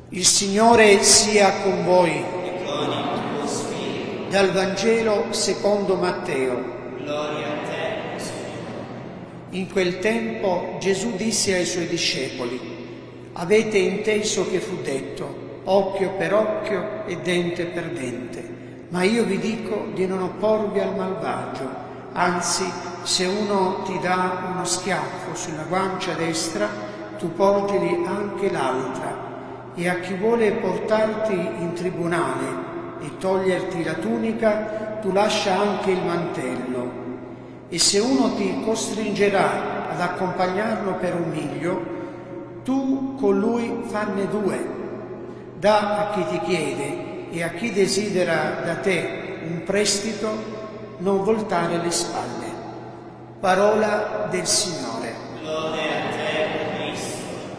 Il Signore sia con voi. E con il tuo spirito. Dal Vangelo secondo Matteo. Gloria a te, Signore. In quel tempo Gesù disse ai suoi discepoli: avete inteso che fu detto, occhio per occhio e dente per dente. Ma io vi dico di non opporvi al malvagio. Anzi, se uno ti dà uno schiaffo sulla guancia destra, tu porgili anche l'altra. E a chi vuole portarti in tribunale e toglierti la tunica, tu lascia anche il mantello. E se uno ti costringerà ad accompagnarlo per un miglio, tu con lui fanne due. Dà a chi ti chiede e a chi desidera da te un prestito, non voltare le spalle. Parola del Signore. Gloria a te, Cristo.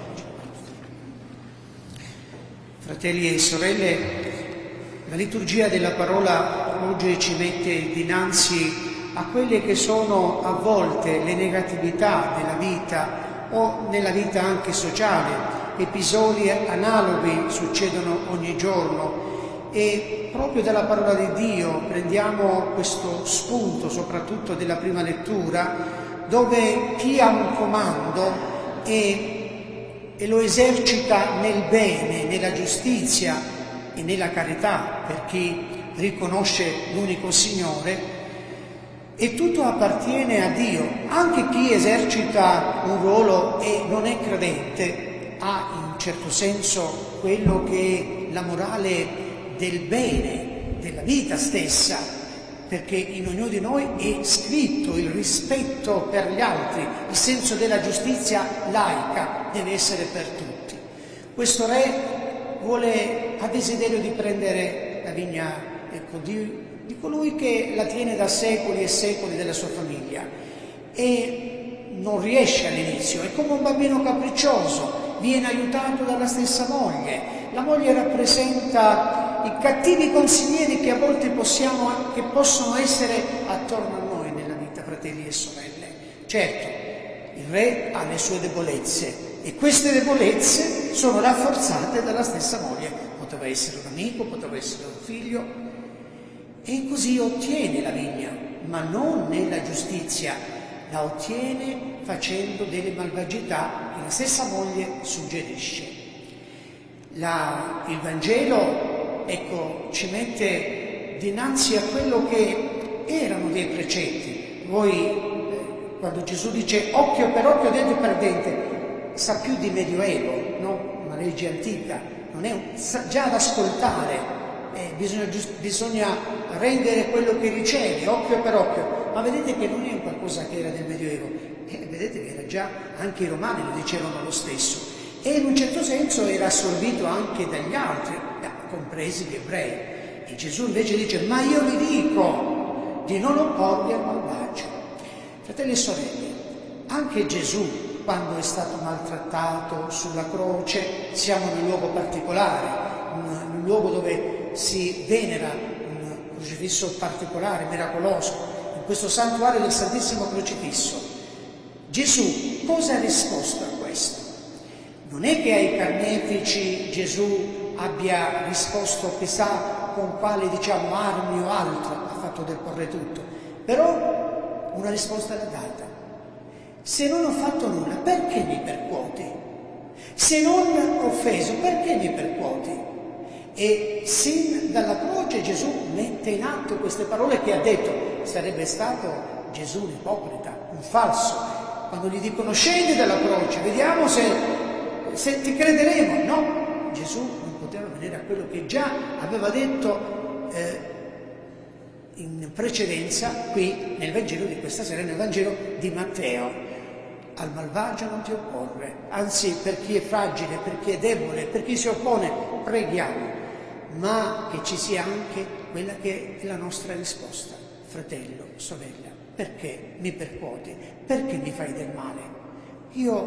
Fratelli e sorelle, la liturgia della parola oggi ci mette dinanzi a quelle che sono a volte le negatività della vita o nella vita anche sociale. Episodi analoghi succedono ogni giorno e proprio dalla parola di Dio prendiamo questo spunto, soprattutto della prima lettura, dove chi ha un comando e lo esercita nel bene, nella giustizia e nella carità per chi riconosce l'unico Signore, e tutto appartiene a Dio. Anche chi esercita un ruolo e non è credente ha in un certo senso quello che è la morale del bene, della vita stessa, perché in ognuno di noi è scritto il rispetto per gli altri, il senso della giustizia laica deve essere per tutti. Questo re ha desiderio di prendere la vigna, di colui che la tiene da secoli e secoli della sua famiglia, e non riesce all'inizio, è come un bambino capriccioso, viene aiutato dalla stessa moglie. La moglie rappresenta i cattivi consiglieri che a volte possono essere attorno a noi nella vita, fratelli e sorelle. Certo, il re ha le sue debolezze e queste debolezze sono rafforzate dalla stessa moglie. Poteva essere un amico, poteva essere un figlio, e così ottiene la vigna, ma non nella giustizia, la ottiene facendo delle malvagità che la stessa moglie suggerisce. Il Vangelo, ci mette dinanzi a quello che erano dei precetti. Quando Gesù dice occhio per occhio, dente per dente, sa più di Medioevo, no? Una legge antica, già ad ascoltare. Bisogna rendere quello che ricevi, occhio per occhio. Ma vedete che non è un qualcosa che era del Medioevo, vedete che era già, anche i romani lo dicevano lo stesso, e in un certo senso era assorbito anche dagli altri, compresi gli ebrei. E Gesù invece dice: ma io vi dico di non opporvi al malvagio. Fratelli e sorelle, anche Gesù, quando è stato maltrattato sulla croce, siamo in un luogo particolare, un luogo dove si venera un crocifisso particolare, miracoloso, in questo santuario del Santissimo Crocifisso. Gesù cosa ha risposto a questo? Non è che ai carnefici Gesù abbia risposto chissà con quale armi o altro, ha fatto deporre tutto, però una risposta l'ha data. Se non ho fatto nulla, perché mi percuoti? Se non ho offeso, perché mi percuoti? E sin dalla croce Gesù mette in atto queste parole che ha detto. Sarebbe stato Gesù un ipocrita, un falso, quando gli dicono scendi dalla croce, vediamo se ti crederemo. No, Gesù non poteva venire a quello che già aveva detto in precedenza qui nel Vangelo di questa sera, nel Vangelo di Matteo. Al malvagio non ti opporre, anzi per chi è fragile, per chi è debole, per chi si oppone, preghiamo, ma che ci sia anche quella che è la nostra risposta. Fratello, sorella, perché mi percuoti? Perché mi fai del male? Io